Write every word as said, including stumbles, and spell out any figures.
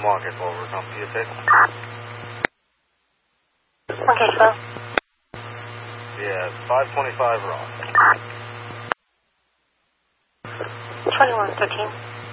market over. Come to your six. Okay, twelve. Yeah, five twenty-five wrong. twenty-one thirteen.